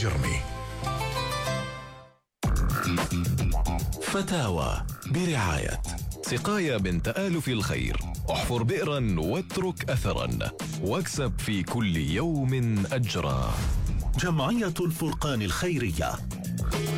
أجرني. فتاوى برعاية سقايا من تآلف الخير. احفر بئرا واترك أثرا واكسب في كل يوم أجرا. جمعية الفرقان الخيرية.